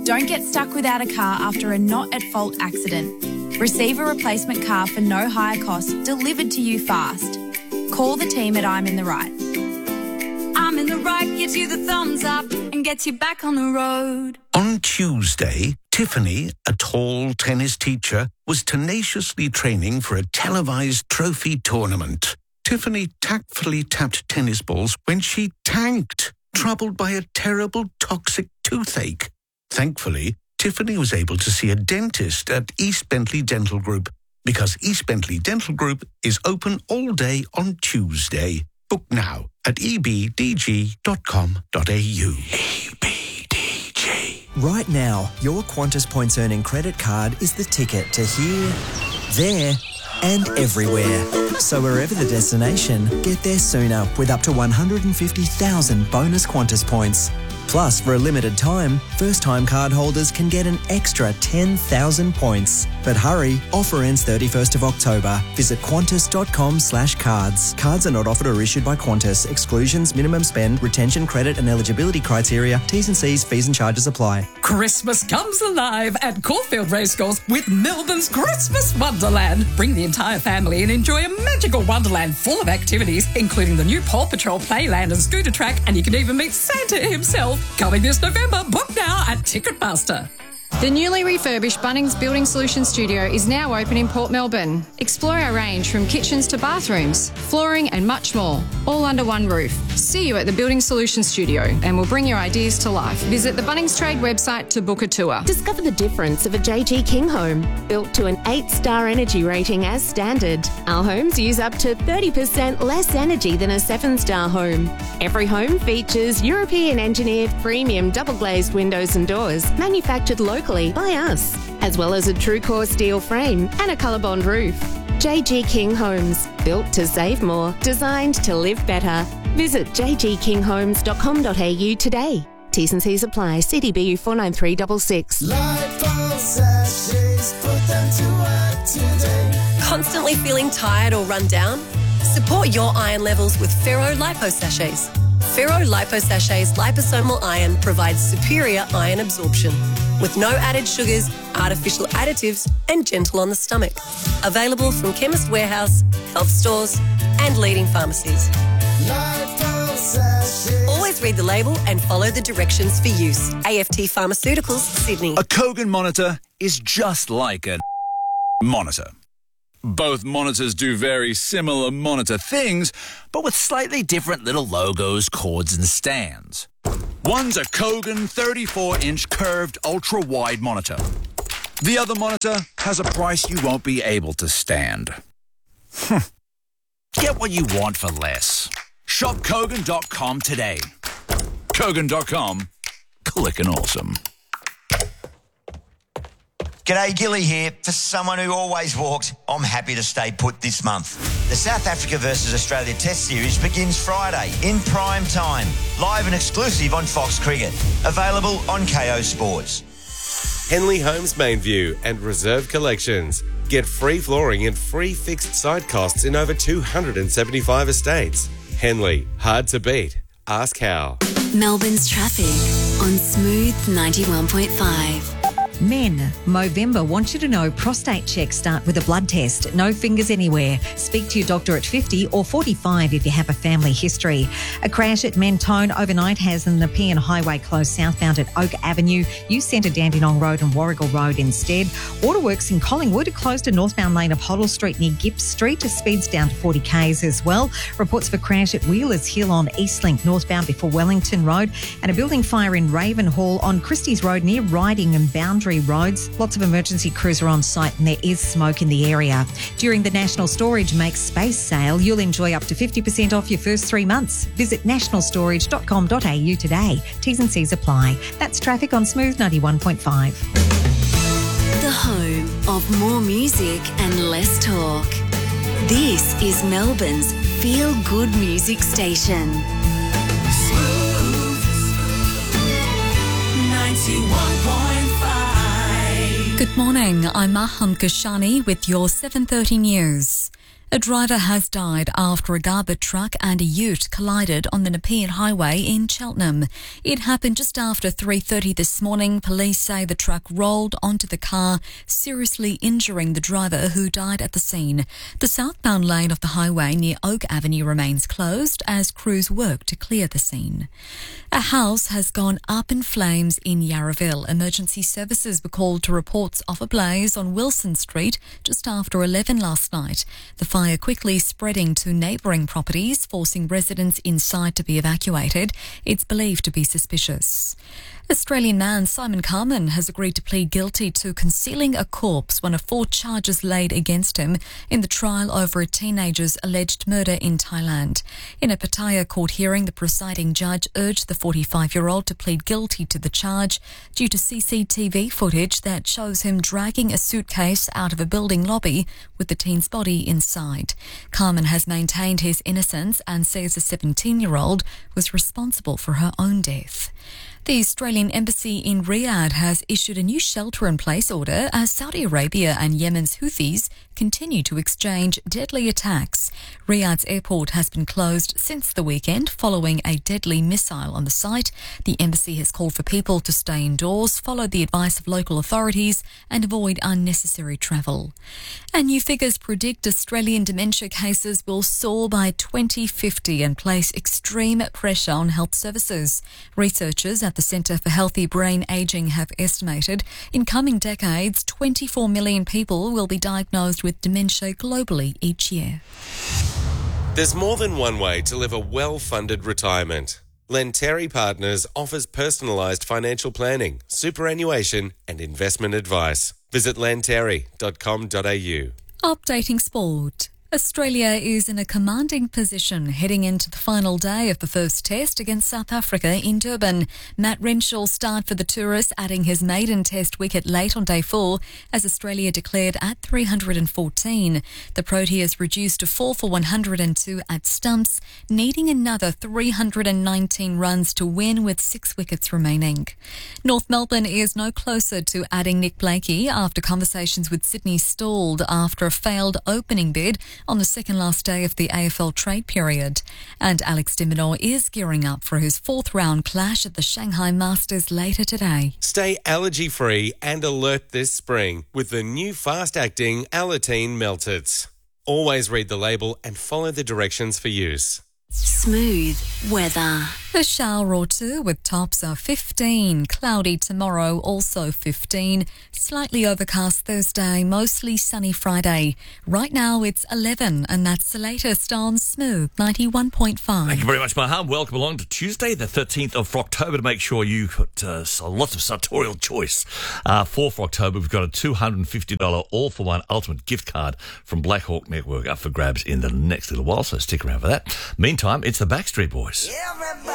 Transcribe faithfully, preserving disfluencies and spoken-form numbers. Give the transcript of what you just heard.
Don't get stuck without a car after a not-at-fault accident. Receive a replacement car for no higher cost delivered to you fast. Call the team at I'm in the Right. I'm in the Right gives you the thumbs up and gets you back on the road. On Tuesday, Tiffany, a tall tennis teacher, was tenaciously training for a televised trophy tournament. Tiffany tactfully tapped tennis balls when she tanked, troubled by a terrible toxic toothache. Thankfully, Tiffany was able to see a dentist at East Bentley Dental Group because East Bentley Dental Group is open all day on Tuesday. Book now at e b d g dot com dot a u. E B D G. Right now, your Qantas Points Earning credit card is the ticket to here, there and everywhere. So wherever the destination, get there sooner with up to one hundred fifty thousand bonus Qantas points. Plus, for a limited time, first-time card holders can get an extra ten thousand points. But hurry, offer ends thirty-first of October. Visit qantas.com slash cards. Cards are not offered or issued by Qantas. Exclusions, minimum spend, retention, credit and eligibility criteria, T's and C's, fees and charges apply. Christmas comes alive at Caulfield Racecourse with Melbourne's Christmas Wonderland. Bring the entire family and enjoy a magical wonderland full of activities, including the new Paw Patrol Playland and scooter track, and you can even meet Santa himself. Coming this November, book now at Ticketmaster. The newly refurbished Bunnings Building Solutions Studio is now open in Port Melbourne. Explore our range from kitchens to bathrooms, flooring and much more, all under one roof. See you at the Building Solutions Studio and we'll bring your ideas to life. Visit the Bunnings Trade website to book a tour. Discover the difference of a J G King home, built to an eight star energy rating as standard. Our homes use up to thirty percent less energy than a seven star home. Every home features European engineered premium double glazed windows and doors, manufactured locally by us, as well as a true core steel frame and a ColourBond roof. J G King Homes, built to save more, designed to live better. Visit j g king homes dot com dot a u today. T's and C's apply. C D B U four nine three six six. Constantly feeling tired or run down? Support your iron levels with Ferro Lipo Sachets. Ferro Lipo Sachets liposomal iron provides superior iron absorption with no added sugars, artificial additives and gentle on the stomach. Available from Chemist Warehouse, health stores and leading pharmacies. Always read the label and follow the directions for use. A F T Pharmaceuticals, Sydney. A Kogan monitor is just like a monitor. Both monitors do very similar monitor things, but with slightly different little logos, cords and stands. One's a Kogan thirty-four inch curved ultra-wide monitor. The other monitor has a price you won't be able to stand. Get what you want for less. Shop Kogan dot com today. Kogan dot com. Clickin' awesome. G'day, Gilly here. For someone who always walked, I'm happy to stay put this month. The South Africa versus Australia Test Series begins Friday in prime time, live and exclusive on Fox Cricket. Available on K O Sports. Henley Homes Mainview and Reserve Collections. Get free flooring and free fixed site costs in over two hundred seventy-five estates. Henley, hard to beat. Ask how. Melbourne's traffic on Smooth ninety-one point five. Men, Movember wants you to know prostate checks start with a blood test. No fingers anywhere. Speak to your doctor at fifty or forty-five if you have a family history. A crash at Mentone overnight has the Nepean Highway closed southbound at Oak Avenue. Use Centre Dandenong Road and Warrigal Road instead. Waterworks in Collingwood closed a northbound lane of Hoddle Street near Gipp Street. Speeds down to forty kays as well. Reports of a crash at Wheelers Hill on Eastlink northbound before Wellington Road. And a building fire in Ravenhall on Christie's Road near Riding and Boundary roads. Lots of emergency crews are on site and there is smoke in the area. During the National Storage Make Space sale, you'll enjoy up to fifty percent off your first three months. Visit national storage dot com dot a u today. T's and C's apply. That's traffic on Smooth ninety-one point five. The home of more music and less talk. This is Melbourne's feel-good music station. Smooth ninety-one point five. Good morning, I'm Maham Kashani with your seven thirty news. A driver has died after a garbage truck and a ute collided on the Nepean Highway in Cheltenham. It happened just after three thirty this morning. Police say the truck rolled onto the car, seriously injuring the driver who died at the scene. The southbound lane of the highway near Oak Avenue remains closed as crews work to clear the scene. A house has gone up in flames in Yarraville. Emergency services were called to reports of a blaze on Wilson Street just after eleven last night. The fire quickly spreading to neighbouring properties, forcing residents inside to be evacuated. It's believed to be suspicious. Australian man Simon Carman has agreed to plead guilty to concealing a corpse, one of four charges laid against him in the trial over a teenager's alleged murder in Thailand. In a Pattaya court hearing, the presiding judge urged the forty-five-year-old to plead guilty to the charge due to C C T V footage that shows him dragging a suitcase out of a building lobby with the teen's body inside. Carman has maintained his innocence and says the seventeen-year-old was responsible for her own death. The Australian Embassy in Riyadh has issued a new shelter-in-place order as Saudi Arabia and Yemen's Houthis continue to exchange deadly attacks. Riyadh's airport has been closed since the weekend following a deadly missile on the site. The embassy has called for people to stay indoors, follow the advice of local authorities and avoid unnecessary travel. And new figures predict Australian dementia cases will soar by twenty fifty and place extreme pressure on health services. Researchers at the Centre for Healthy Brain Ageing have estimated in coming decades, twenty-four million people will be diagnosed with dementia globally each year. There's more than one way to live a well-funded retirement. Lenteri Partners offers personalised financial planning, superannuation and investment advice. Visit lenteri dot com dot a u. Updating sport. Australia is in a commanding position heading into the final day of the first test against South Africa in Durban. Matt Renshaw started for the tourists, adding his maiden test wicket late on day four as Australia declared at three hundred fourteen. The Proteas reduced to four for one hundred two at stumps, needing another three hundred nineteen runs to win with six wickets remaining. North Melbourne is no closer to adding Nick Blakey after conversations with Sydney stalled after a failed opening bid on the second last day of the A F L trade period. And Alex de Minaur is gearing up for his fourth round clash at the Shanghai Masters later today. Stay allergy-free and alert this spring with the new fast-acting Alateen Meltits. Always read the label and follow the directions for use. Smooth weather. A shower or two with tops of fifteen. Cloudy tomorrow, also fifteen. Slightly overcast Thursday, mostly sunny Friday. Right now it's eleven, and that's the latest on Smooth ninety-one point five. Thank you very much, Maham. Welcome along to Tuesday, the thirteenth of October, to make sure you got uh, lots of sartorial choice. Uh, for October, we've got a two hundred fifty dollars all-for-one ultimate gift card from Black Hawk Network up for grabs in the next little while, so stick around for that. Meantime, it's the Backstreet Boys. Everybody